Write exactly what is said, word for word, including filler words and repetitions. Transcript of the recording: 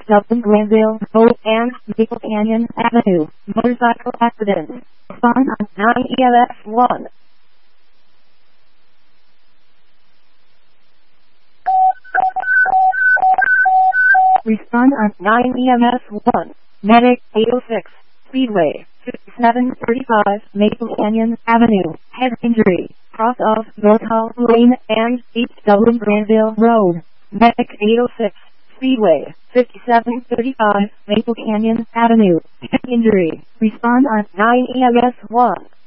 Dublin Granville Road and Maple Canyon Avenue. Motorcycle accident. Respond on nine E M S one. Respond on nine E M S one. Medic eight oh six. Speedway fifty-seven thirty-five Maple Canyon Avenue. Head injury. Cross of North Hall Lane and East Dublin Granville Road. Medic eight oh six. Speedway fifty-seven thirty-five Maple Canyon Avenue. Head injury. Respond on nine E M S one.